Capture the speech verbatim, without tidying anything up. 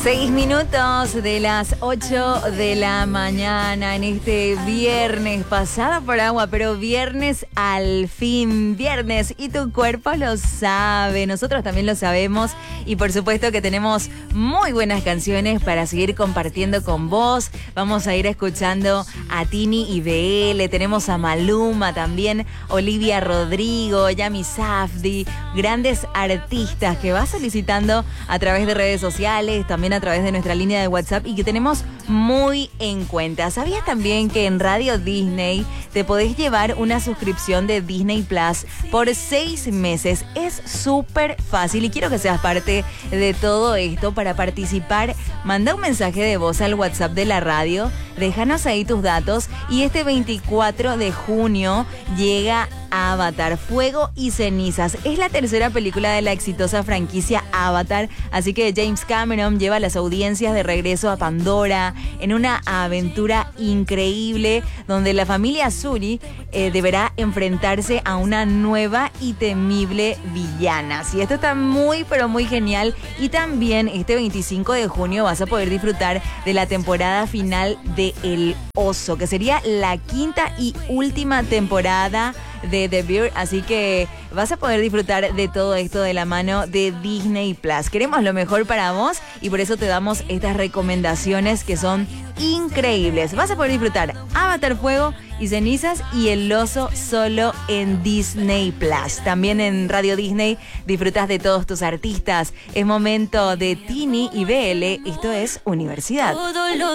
Seis minutos de las ocho de la mañana en este viernes, pasado por agua, pero viernes al fin, viernes, y tu cuerpo lo sabe, nosotros también lo sabemos, y por supuesto que tenemos muy buenas canciones para seguir compartiendo con vos. Vamos a ir escuchando a Tini y B L, tenemos a Maluma también, Olivia Rodrigo, Yami Safdie, grandes artistas que vas solicitando a través de redes sociales, también a través de nuestra línea de WhatsApp, y que tenemos muy en cuenta. ¿Sabías también que en Radio Disney te podés llevar una suscripción de Disney Plus por seis meses? Es súper fácil y quiero que seas parte de todo esto. Para participar, manda un mensaje de voz al WhatsApp de la radio, déjanos ahí tus datos, y este veinticuatro de junio llega Avatar, Fuego y Cenizas. Es la tercera película de la exitosa franquicia Avatar, así que James Cameron lleva a las audiencias de regreso a Pandora en una aventura increíble donde la familia Suri eh, deberá enfrentarse a una nueva y temible villana. Sí, esto está muy pero muy genial, y también este veinticinco de junio vas a poder disfrutar de la temporada final de El Oso, que sería la quinta y última temporada de The Bear, así que vas a poder disfrutar de todo esto de la mano de Disney Plus. Queremos lo mejor para vos y por eso te damos estas recomendaciones que son increíbles. Vas a poder disfrutar Avatar, Fuego y Cenizas y El Oso solo en Disney Plus. También en Radio Disney disfrutas de todos tus artistas. Es momento de Tini y B L. Esto es Universidad. Todo lo